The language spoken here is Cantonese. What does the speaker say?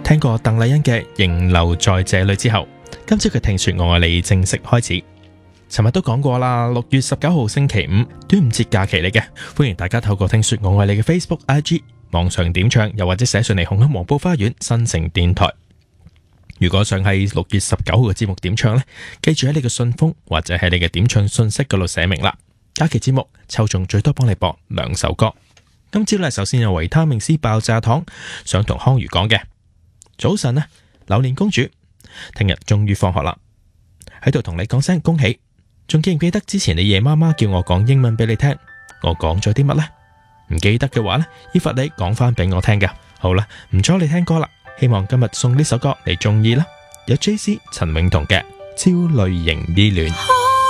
聽過鄧麗欣嘅《仍留在這裏》之後，今朝嘅聽說我愛你正式開始。尋日都講過啦，6月19號星期五端午節假期嚟嘅，歡迎大家透過聽說我愛你嘅 Facebook、IG 網上點唱，又或者寫上嚟紅磡黃埔花園新城電台。如果想喺6月19號嘅節目點唱呢，記住喺你嘅信封或者喺你嘅點唱信息嗰度寫明啦。假期節目抽中最多幫你播2首歌。今朝呢，首先有維他命 C 爆炸糖想同康如講嘅。早晨啊，榴蓮公主，聽日終於放學啦，喺度同你講聲恭喜。仲記唔記得之前你夜媽媽叫我講英文俾你聽，我講咗啲乜呢？唔記得嘅話呢，要罰你講翻俾我聽㗎。好啦，唔阻你聽歌啦，希望今日送呢首歌你中意啦。有 JC 陳永彤嘅《超類型依戀》。